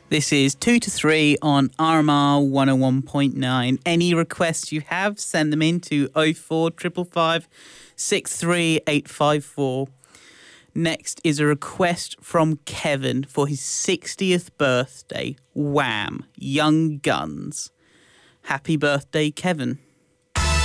This is 2 to 3 on RMR 101.9. Any requests you have, send them in to 04555 63854. Next is a request from Kevin for his 60th birthday. Wham! Young Guns. Happy birthday, Kevin.